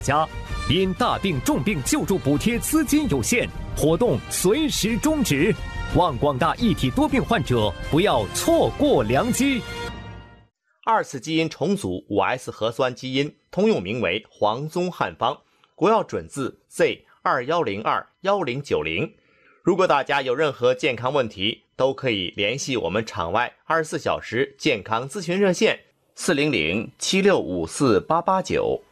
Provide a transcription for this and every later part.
家因大病重病救助补贴资金有限，活动随时终止，望广大一体多病患者不要错过良机。 二次基因重组 5S 核酸基因通用名为黄宗汉方，国药准字 Z21021090。如果大家有任何健康问题，都可以联系我们场外24小时健康咨询热线40076548894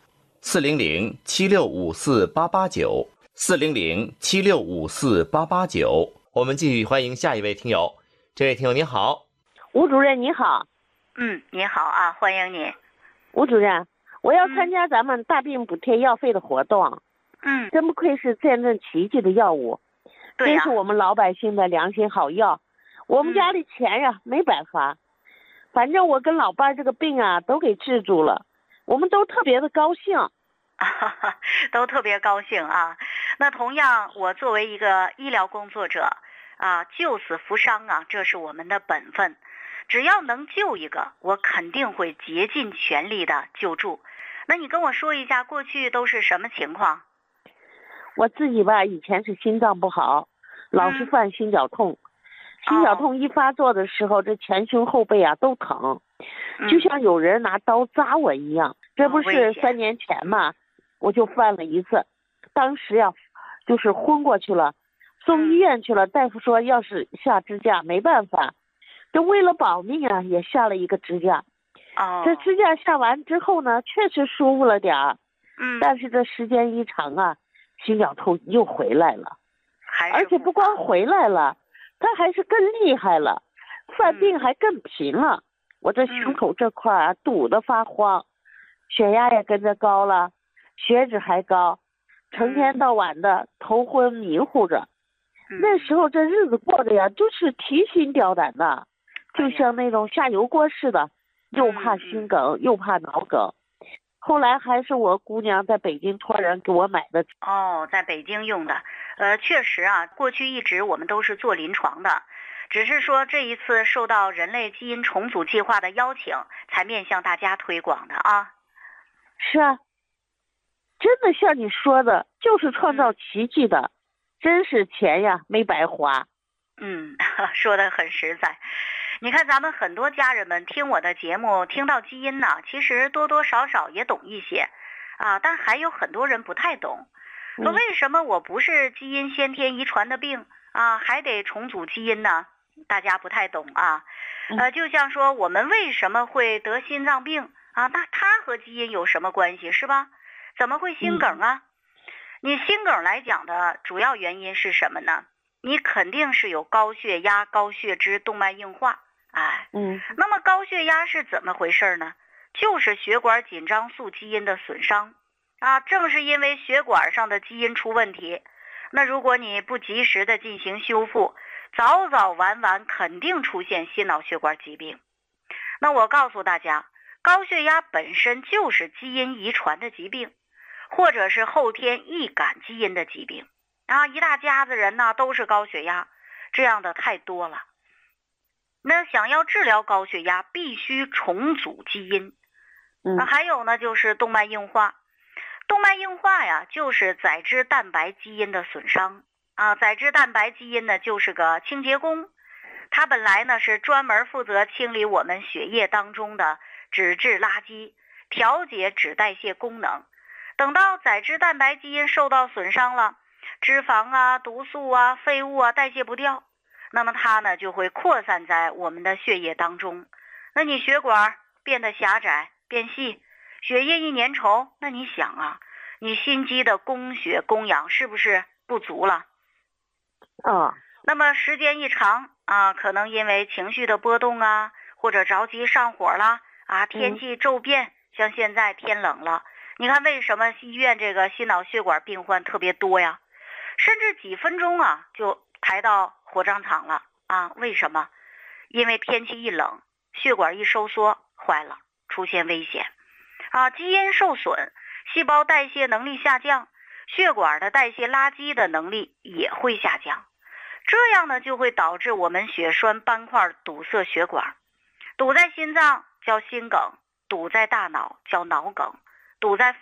40076548894 我们继续欢迎下一位听友。这位听友你好。 吴主任你好。 你好啊，欢迎你。 吴主任，我要参加咱们大病补贴药费的活动。真不愧是见证奇迹的药物， 对呀， 真是我们老百姓的良心好药。我们家里钱呀没白花，反正我跟老伴这个病啊都给治住了，我们都特别的高兴。 都特别高兴啊。那同样，我作为一个医疗工作者啊，救死扶伤啊，这是我们的本分。只要能救一个，我肯定会竭尽全力的救助。那你跟我说一下，过去都是什么情况？ 我自己吧，以前是心脏不好，老是犯心绞痛。心绞痛一发作的时候，这前胸后背啊都疼，就像有人拿刀扎我一样。这不是3年前嘛，我就犯了一次，当时呀就是昏过去了，送医院去了，大夫说要是下支架没办法，这为了保命啊也下了一个支架。这支架下完之后呢，确实舒服了点儿。但是这时间一长啊，心绞痛又回来了，而且不光回来了，它还是更厉害了，犯病还更频了。我这胸口这块啊堵得发慌，血压也跟着高了，血脂还高，成天到晚的头昏迷糊着。那时候这日子过的呀就是提心吊胆的，就像那种下油锅似的，又怕心梗又怕脑梗。后来还是我姑娘在北京托人给我买的。 在北京用的。确实啊，过去一直我们都是做临床的，只是说这一次受到人类基因重组计划的邀请，才面向大家推广的啊。 是啊，真的像你说的，就是创造奇迹的，真是钱呀没白花。 说得很实在。你看咱们很多家人们听我的节目，听到基因呢，其实多多少少也懂一些啊，但还有很多人不太懂。说为什么我不是基因先天遗传的病啊，还得重组基因呢？大家不太懂啊。就像说我们为什么会得心脏病啊，那它和基因有什么关系是吧？怎么会心梗啊？你心梗来讲的主要原因是什么呢？你肯定是有高血压、高血脂、动脉硬化。那么高血压是怎么回事呢？就是血管紧张素基因的损伤啊，正是因为血管上的基因出问题，那如果你不及时的进行修复，早早晚晚肯定出现心脑血管疾病。那我告诉大家，高血压本身就是基因遗传的疾病，或者是后天易感基因的疾病啊，一大家子人呢都是高血压，这样的太多了。那想要治疗高血压，必须重组基因。还有呢，就是动脉硬化。动脉硬化呀，就是载脂蛋白基因的损伤啊。载脂蛋白基因呢，就是个清洁工，它本来呢是专门负责清理我们血液当中的脂质垃圾，调节脂代谢功能。等到载脂蛋白基因受到损伤了，脂肪啊、毒素啊、废物啊代谢不掉，那么它呢就会扩散在我们的血液当中。那你血管变得狭窄变细，血液一粘稠，那你想啊，你心肌的供血供氧是不是不足了？那么时间一长啊，可能因为情绪的波动啊，或者着急上火了啊，天气骤变，像现在天冷了，你看为什么医院这个心脑血管病患特别多呀？甚至几分钟啊就抬到火葬场了啊？为什么？因为天气一冷，血管一收缩，坏了，出现危险啊！基因受损，细胞代谢能力下降，血管的代谢垃圾的能力也会下降，这样呢就会导致我们血栓斑块堵塞血管，堵在心脏叫心梗，堵在大脑叫脑梗，堵在肺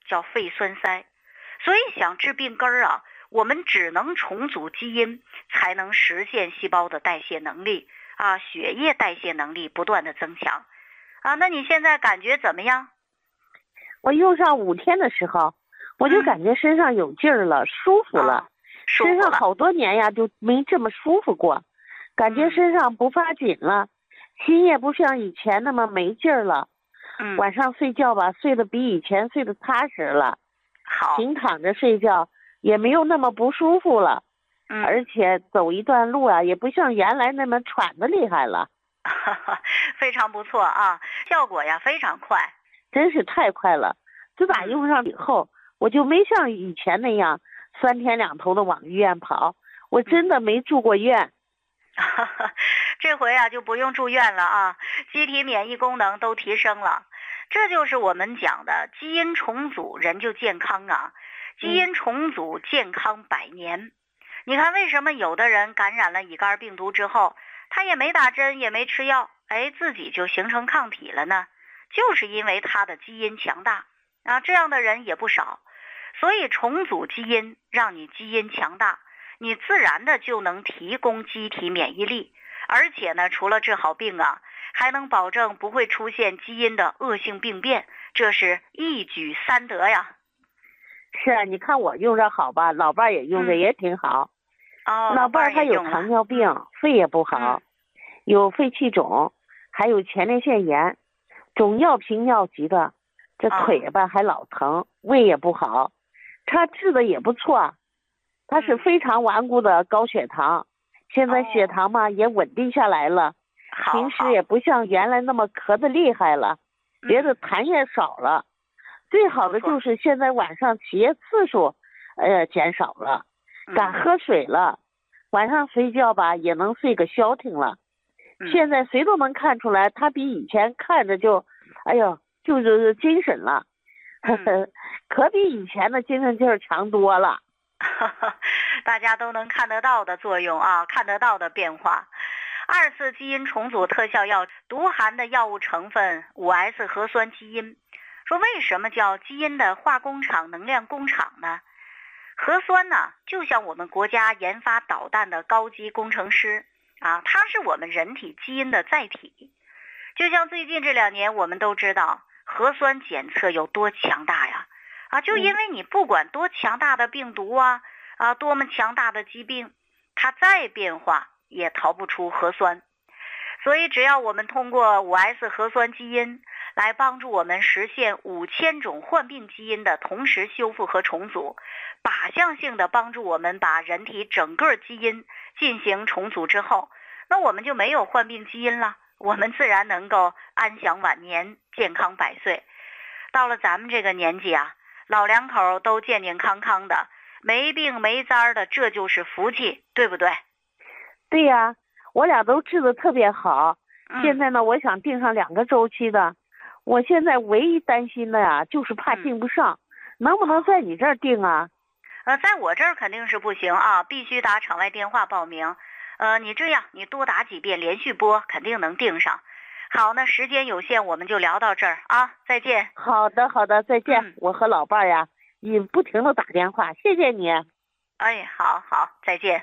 叫肺栓塞。所以想治病根儿啊，我们只能重组基因，才能实现细胞的代谢能力啊，血液代谢能力不断的增强啊。那你现在感觉怎么样？ 我用上5天的时候，我就感觉身上有劲儿了，舒服了。身上好多年呀就没这么舒服过，感觉身上不发紧了，心也不像以前那么没劲儿了。晚上睡觉吧，睡得比以前睡得踏实了。 好， 平躺着睡觉也没有那么不舒服了。而且走一段路啊，也不像原来那么喘得厉害了。 非常不错啊，效果呀非常快， 真是太快了。自打用上以后，我就没像以前那样3天2头的往医院跑，我真的没住过院。 这回啊就不用住院了啊，机体免疫功能都提升了。这就是我们讲的基因重组，人就健康啊。基因重组健康100年。你看为什么有的人感染了乙肝病毒之后，他也没打针也没吃药，自己就形成抗体了呢？就是因为他的基因强大啊，这样的人也不少。所以重组基因，让你基因强大，你自然的就能提供机体免疫力。而且呢，除了治好病啊，还能保证不会出现基因的恶性病变，这是一举3得呀。 是啊，你看我用着好吧，老伴儿也用着也挺好。老伴儿他有糖尿病，肺也不好，有肺气肿，还有前列腺炎，总尿频尿急的，这腿吧还老疼，胃也不好。他治的也不错，他是非常顽固的高血糖，现在血糖嘛也稳定下来了，平时也不像原来那么咳得厉害了，别的痰也少了。最好的就是现在晚上起夜次数减少了，敢喝水了，晚上睡觉吧也能睡个消停了。现在谁都能看出来，他比以前看着就就是精神了。可比以前的精神劲儿强多了。 大家都能看得到的作用啊，看得到的变化。2次基因重组特效药独含的药物成分 5S 核酸基因。说为什么叫基因的化工厂、能量工厂呢？核酸呢，就像我们国家研发导弹的高级工程师啊，它是我们人体基因的载体。就像最近这2年，我们都知道核酸检测有多强大呀！就因为你不管多强大的病毒多么强大的疾病，它再变化也逃不出核酸。所以只要我们通过 5S 核酸基因来帮助我们实现5000种患病基因的同时修复和重组，靶向性的帮助我们把人体整个基因进行重组之后，那我们就没有患病基因了，我们自然能够安享晚年，健康100岁。到了咱们这个年纪啊，老两口都健健康康的，没病没灾的，这就是福气，对不对？ 对呀，我俩都治得特别好。现在呢，我想定上2个周期的。我现在唯一担心的呀，就是怕定不上。能不能在你这儿定啊？ 在我这儿肯定是不行啊，必须打场外电话报名。你这样，你多打几遍连续播，肯定能定上。好，那时间有限，我们就聊到这儿啊，再见。 好的，再见。我和老伴儿呀，你不停的打电话，谢谢你。 好，再见。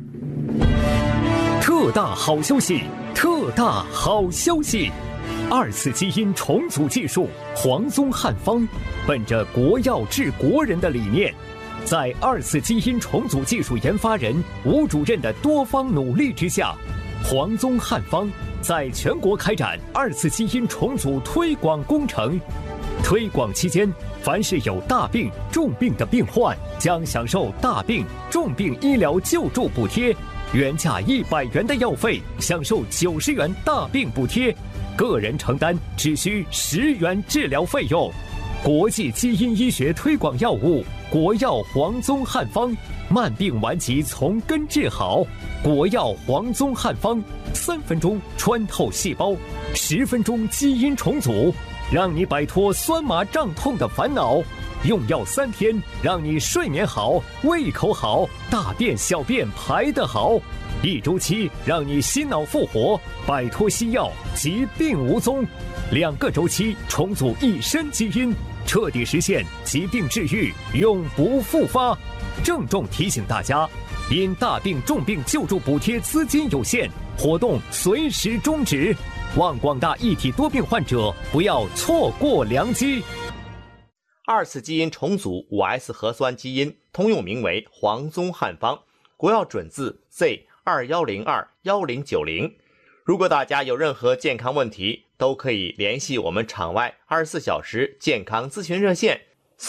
特大好消息，特大好消息！2次基因重组技术黄宗汉方，本着国药治国人的理念，在2次基因重组技术研发人吴主任的多方努力之下，黄宗汉方在全国开展2次基因重组推广工程。推广期间，凡是有大病、重病的病患，将享受大病、重病医疗救助补贴，原价100元的药费享受90元大病补贴，个人承担只需10元治疗费用。国际基因医学推广药物国药黄宗汉方，慢病顽疾从根治好。国药黄宗汉方，3分钟穿透细胞，10分钟基因重组，让你摆脱酸麻胀痛的烦恼。用药3天，让你睡眠好，胃口好，大便小便排得好。1周期，让你心脑复活，摆脱西药，疾病无踪。2个周期，重组一身基因， 彻底实现疾病治愈，永不复发。郑重提醒大家，因大病重病救助补贴资金有限，活动随时终止，望广大一体多病患者不要错过良机。 二次基因重组 5S 核酸基因通用名为黄宗汉方，国药准字 Z21021090。如果大家有任何健康问题，都可以联系我们场外24小时健康咨询热线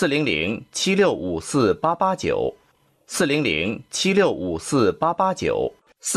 400-7654-889 400-7654-889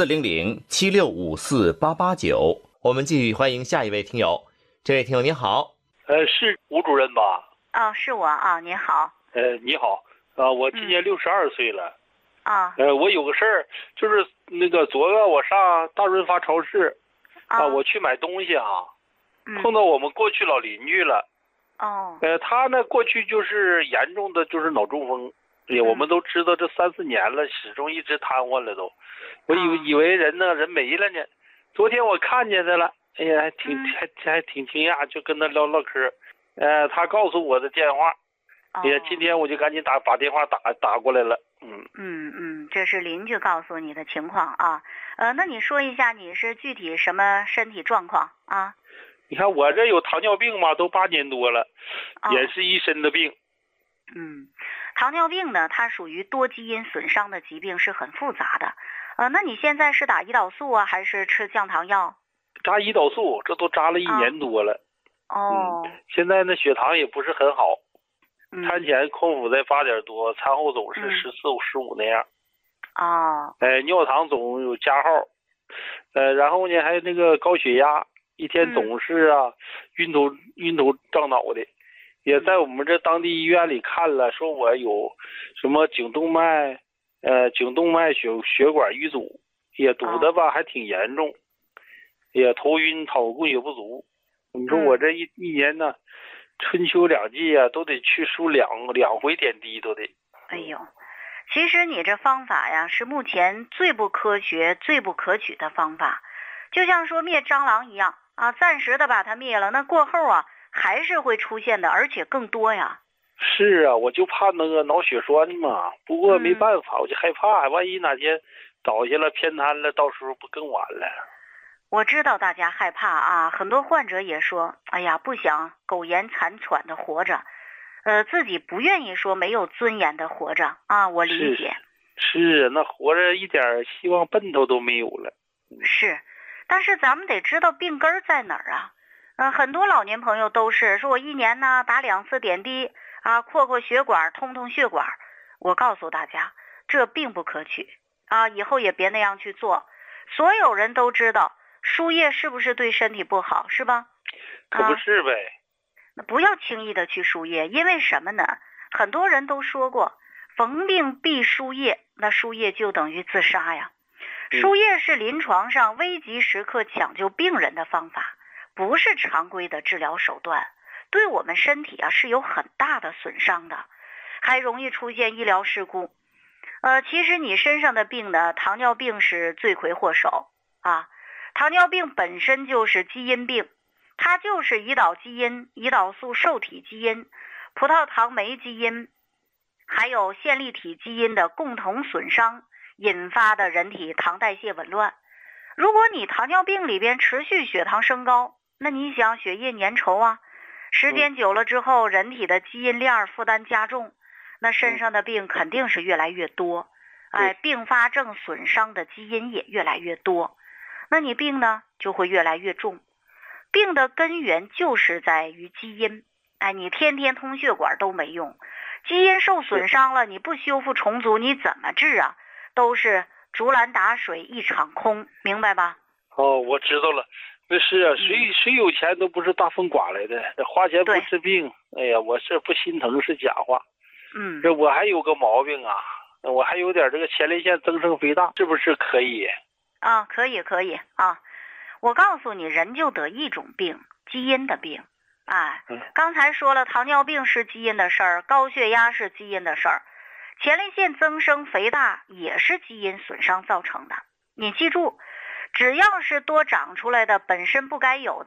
400-7654-889。我们继续欢迎下一位听友。这位听友您好。 是吴主任吧？ 是我啊，您好。 你好，我今年62岁了。我有个事儿，就是那个昨个我上大润发超市，我去买东西碰到我们过去老邻居了。他呢过去就是严重的就是脑中风，我们都知道这3-4年了，始终一直瘫痪了都。我以为人没了呢，昨天我看见他了，哎呀，还挺惊讶，就跟他唠嗑。他告诉我的电话，今天我就赶紧把电话打过来了。 这是邻居告诉你的情况啊。那你说一下你是具体什么身体状况啊？ 你看我这有糖尿病嘛，都8年多了，也是一身的病。 糖尿病呢，它属于多基因损伤的疾病，是很复杂的。那你现在是打胰岛素啊，还是吃降糖药？ 扎胰岛素，这都扎了1年多了。现在呢血糖也不是很好，餐前空腹再发点多，餐后总是14、15那样。尿糖总有加号。然后呢还有那个高血压，一天总是晕头胀脑的。也在我们这当地医院里看了，说我有什么颈动脉血管淤阻，也堵的吧还挺严重，也头晕脑供血不足。你说我这一年呢，春秋2季都得去输两回点滴都得。 哎呦，其实你这方法呀是目前最不科学最不可取的方法，就像说灭蟑螂一样暂时的把它灭了，那过后还是会出现的，而且更多呀。 是啊，我就怕那个脑血栓嘛，不过没办法，我就害怕万一哪天倒下了偏瘫了，到时候不更完了。 我知道大家害怕很多患者也说，哎呀，不想苟延残喘的活着，自己不愿意说没有尊严的活着我理解。 是那活着一点希望奔头都没有了。 是，但是咱们得知道病根在哪儿很多老年朋友都是说我1年呢打2次点滴扩血管通血管。我告诉大家，这并不可取以后也别那样去做。所有人都知道输液是不是对身体不好，是吧？ 可不是呗。 那不要轻易的去输液，因为什么呢？很多人都说过逢病必输液，那输液就等于自杀呀。输液是临床上危急时刻抢救病人的方法，不是常规的治疗手段，对我们身体是有很大的损伤的，还容易出现医疗事故。其实你身上的病呢，糖尿病是罪魁祸首糖尿病本身就是基因病，它就是胰岛基因、胰岛素受体基因、葡萄糖酶基因还有线粒体基因的共同损伤引发的人体糖代谢紊乱。如果你糖尿病里边持续血糖升高，那你想血液粘稠时间久了之后，人体的基因链负担加重，那身上的病肯定是越来越多，并发症损伤的基因也越来越多，那你病呢就会越来越重。病的根源就是在于基因，你天天通血管都没用，基因受损伤了，你不修复重组，你怎么治都是竹篮打水一场空，明白吧？ 我知道了。那是谁有钱都不是大风刮来的，花钱不治病。哎呀，我这不心疼是假话。这我还有个毛病我还有点这个前列腺增生肥大，是不是可以？ 可以我告诉你，人就得一种病，基因的病。刚才说了，糖尿病是基因的事儿，高血压是基因的事儿，前列腺增生肥大也是基因损伤造成的。你记住，只要是多长出来的本身不该有的，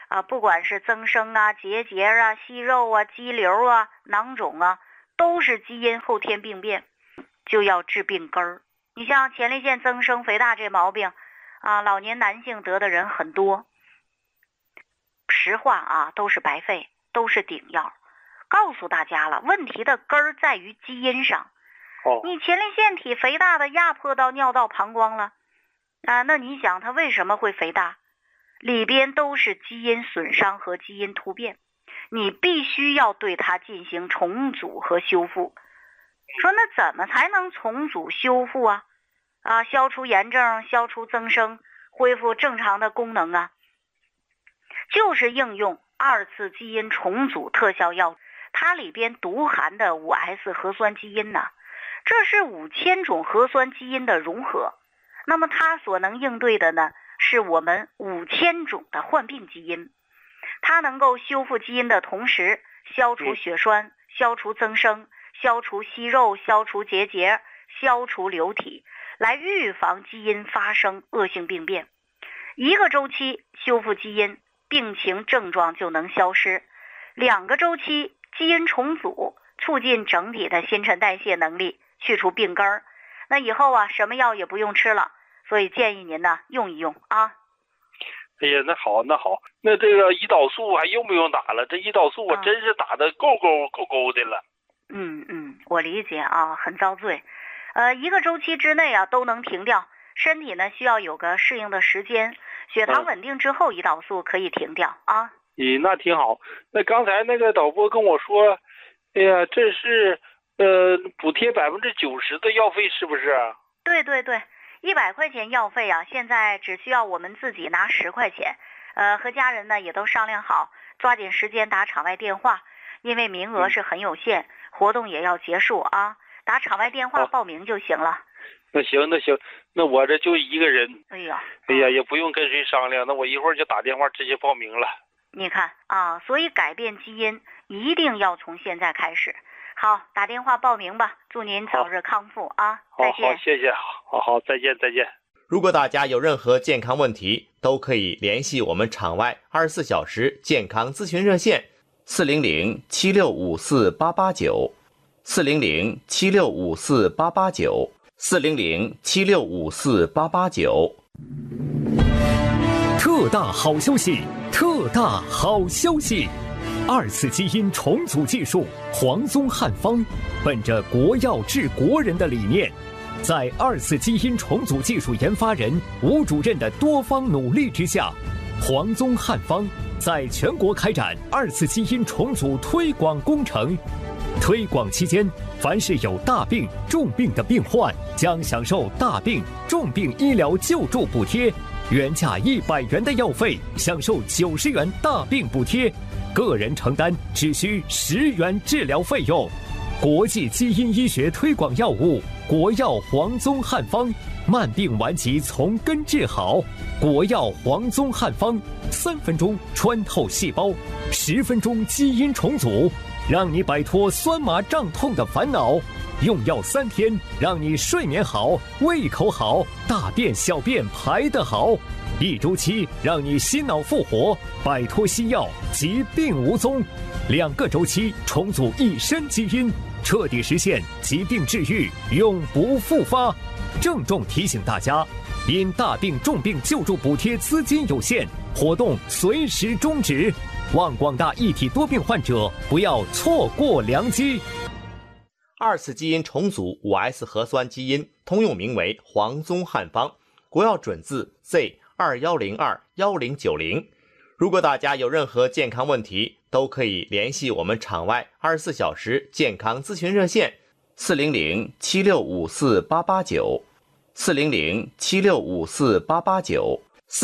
不管是增生啊、结节啊、息肉啊、肌瘤啊、囊肿啊，都是基因后天病变，就要治病根儿。你像前列腺增生、肥大这毛病老年男性得的人很多，实话都是白费，都是顶药。告诉大家了，问题的根儿在于基因上。你前列腺体肥大的压迫到尿道、膀胱了那你想它为什么会肥大？里边都是基因损伤和基因突变，你必须要对它进行重组和修复。说那怎么才能重组修复消除炎症，消除增生，恢复正常的功能就是应用2次基因重组特效药，它里边独含的5S 核酸基因这是5000种核酸基因的融合。那么它所能应对的呢，是我们5000种的患病基因。它能够修复基因的同时，消除血栓，消除增生，消除息肉，消除结节，消除瘤体，来预防基因发生恶性病变。1个周期修复基因，病情症状就能消失。2个周期基因重组，促进整体的新陈代谢能力，去除病根儿。那以后什么药也不用吃了，所以建议您用一用哎呀，那好，那这个胰岛素还用不用打了？这胰岛素我真是打的够的了。 我理解很遭罪。1个周期之内都能停掉，身体呢需要有个适应的时间，血糖稳定之后胰岛素可以停掉那挺好。那刚才那个导播跟我说，哎呀，这是补贴90%的药费是不是？ 对，100块钱药费现在只需要我们自己拿10块钱。和家人呢也都商量好，抓紧时间打场外电话，因为名额是很有限，活动也要结束打场外电话报名就行了。 那行，那我这就一个人。 哎呀， 也不用跟谁商量，那我一会儿就打电话直接报名了。 你看所以改变基因一定要从现在开始。好，打电话报名吧，祝您早日康复再见。 好，谢谢，好，再见。 如果大家有任何健康问题，都可以联系我们场外24小时健康咨询热线400-7654-889 400-7654-889 400-7654-889。 特大好消息！特大好消息！2次基因重组技术黄宗汉方，本着国药治国人的理念，在2次基因重组技术研发人吴主任的多方努力之下，黄宗汉方在全国开展2次基因重组推广工程。推广期间，凡是有大病、重病的病患，将享受大病、重病医疗救助补贴，原价100元的药费享受90元大病补贴，个人承担只需10元治疗费用。国际基因医学推广药物国药黄宗汉方，慢病顽疾从根治好。国药黄宗汉方，3分钟穿透细胞，10分钟基因重组，让你摆脱酸麻胀痛的烦恼。用药3天，让你睡眠好，胃口好，大便小便排得好。1周期，让你心脑复活，摆脱西药，疾病无踪。2个周期，重组一身基因，彻底实现疾病治愈，永不复发。郑重提醒大家，因大病重病救助补贴资金有限，活动随时终止。望广大一体多病患者不要错过良机。 2次基因重组5S 核酸基因，通用名为黄宗汉方，国药准字 Z21021090。如果大家有任何健康问题，都可以联系我们场外24小时健康咨询热线400-7654-889 400-7654-889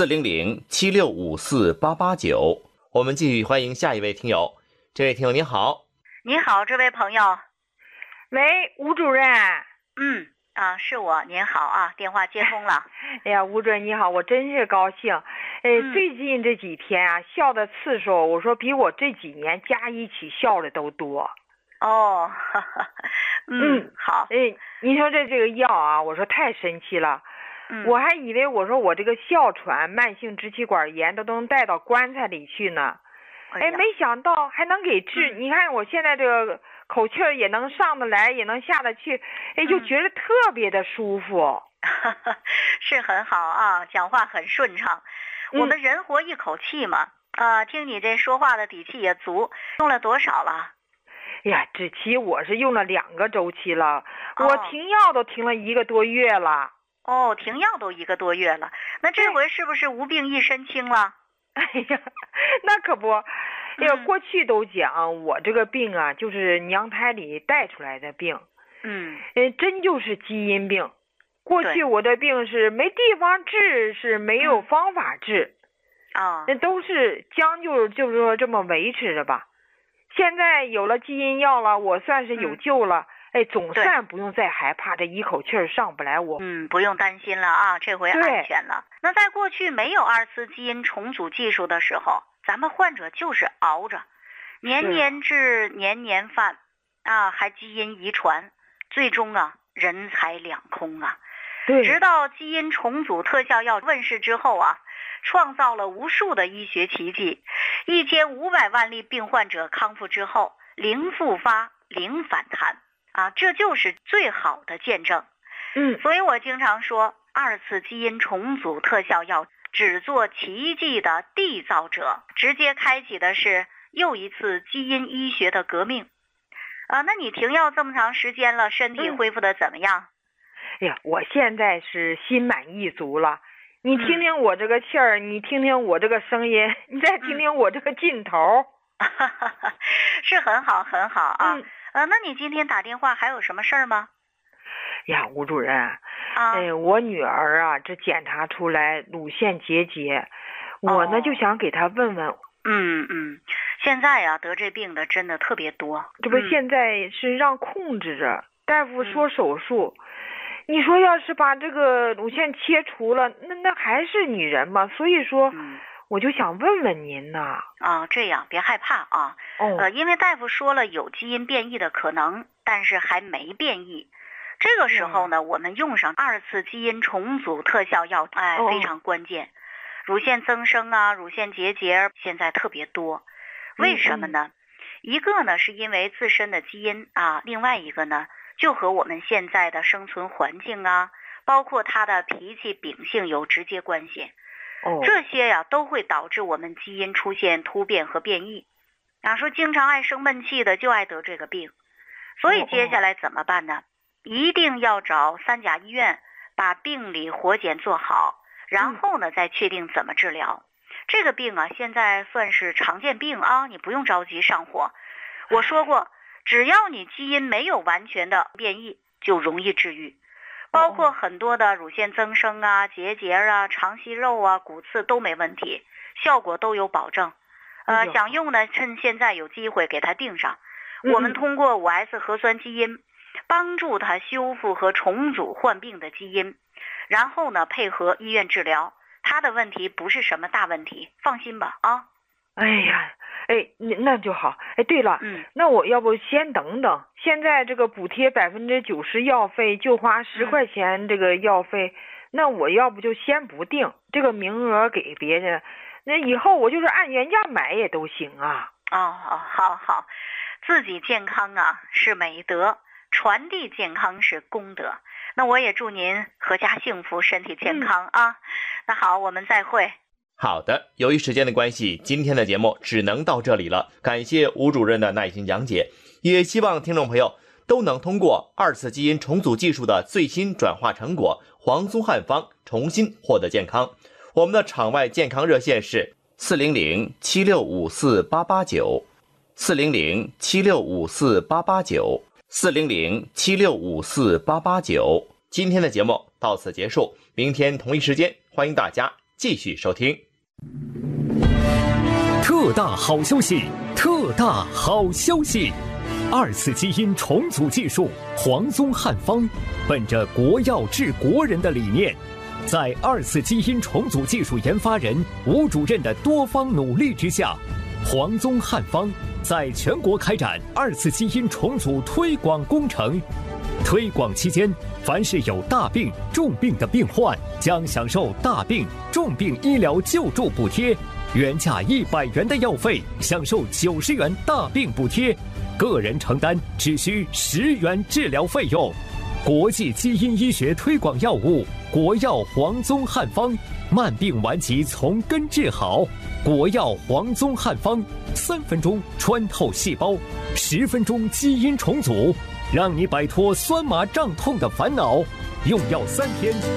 400-7654-889。我们继续欢迎下一位听友。这位听友您好。 你好，这位朋友。 喂，吴主任。 是我，您好电话接通了。 哎呀，吴主任你好，我真是高兴。最近这几天笑的次数，我说比我这几年加一起笑的都多。 好。 你说这个药我说太神奇了。 我还以为我说我这个哮喘、慢性支气管炎都能带到棺材里去呢。哎，没想到还能给治。你看我现在这个口气儿也能上得来，也能下得去，哎，就觉得特别的舒服。 是很好啊，讲话很顺畅。我们人活一口气嘛，听你这说话的底气也足。用了多少了？ 哎呀，这期我是用了2个周期了，我停药都停了1个多月了。 哦，停药都1个多月了，那这回是不是无病一身轻了？ 哎呀，那可不，过去都讲我这个病啊，就是娘胎里带出来的病，真就是基因病。过去我的病是没地方治，是没有方法治，那都是将就是说这么维持着吧。现在有了基因药了，我算是有救了。哎，总算不用再害怕这一口气儿上不来我。 不用担心了啊，这回安全了。那在过去没有2次基因重组技术的时候，咱们患者就是熬着，年年治，年年犯，还基因遗传，最终人财两空啊。直到基因重组特效药问世之后创造了无数的医学奇迹，1500万例病患者康复之后，零复发，零反弹。这就是最好的见证。所以我经常说，2次基因重组特效药只做奇迹的缔造者，直接开启的是又一次基因医学的革命。那你停药这么长时间了，身体恢复的怎么样？ 哎呀，我现在是心满意足了。你听听我这个气儿，你听听我这个声音，你再听听我这个劲头。 是很好很好啊。那你今天打电话还有什么事儿吗？ 呀，吴主任，我女儿这检查出来乳腺结节，我呢就想给她问问。 现在得这病的真的特别多。 这不现在是让控制着，大夫说手术。你说要是把这个乳腺切除了，那还是女人嘛？所以说。我就想问问您呢。 这样别害怕啊。因为大夫说了有基因变异的可能，但是还没变异。这个时候呢，我们用上2次基因重组特效药，非常关键。乳腺增生乳腺结节现在特别多，为什么呢？一个呢是因为自身的基因另外一个呢就和我们现在的生存环境包括他的脾气秉性有直接关系。这些都会导致我们基因出现突变和变异。说经常爱生闷气的就爱得这个病，所以接下来怎么办呢？一定要找3甲医院把病理活检做好，然后呢再确定怎么治疗。这个病现在算是常见病你不用着急上火。我说过，只要你基因没有完全的变异，就容易治愈。包括很多的乳腺增生结节肠息肉骨刺都没问题，效果都有保证。想用呢，趁现在有机会给它定上。我们通过5S 核酸基因帮助它修复和重组患病的基因，然后呢配合医院治疗，它的问题不是什么大问题，放心吧哎呀，那就好。对了，那我要不先等等，现在这个补贴90%药费，就花10块钱这个药费，那我要不就先不定这个名额给别人，那以后我就是按原价买也都行啊。 好，自己健康是美德，传递健康是功德。那我也祝您阖家幸福，身体健康那好，我们再会。 好的，由于时间的关系，今天的节目只能到这里了。感谢吴主任的耐心讲解，也希望听众朋友都能通过2次基因重组技术的最新转化成果黄松汉方重新获得健康。我们的场外健康热线是400-7654-889 400-7654-889 400-7654-889。今天的节目到此结束，明天同一时间欢迎大家继续收听。 特大好消息，特大好消息！2次基因重组技术黄松汉方，本着国药治国人的理念，在2次基因重组技术研发人吴主任的多方努力之下，黄松汉方在全国开展2次基因重组推广工程。 推广期间，凡是有大病、重病的病患，将享受大病、重病医疗救助补贴，原价100元的药费享受90元大病补贴，个人承担只需10元治疗费用。国际基因医学推广药物国药黄宗汉方，慢病顽疾从根治好。国药黄宗汉方，3分钟穿透细胞，10分钟基因重组，让你摆脱酸麻胀痛的烦恼。用药3天。